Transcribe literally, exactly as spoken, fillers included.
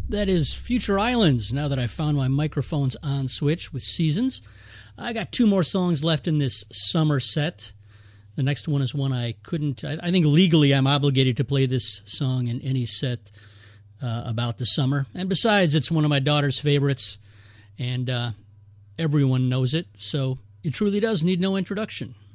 That is Future Islands, now that I found my microphones on switch with Seasons. I got two more songs left in this summer set. The next one is one I couldn't... I, I think legally I'm obligated to play this song in any set uh, about the summer. And besides, it's one of my daughter's favorites, and uh, everyone knows it, so it truly does need no introduction.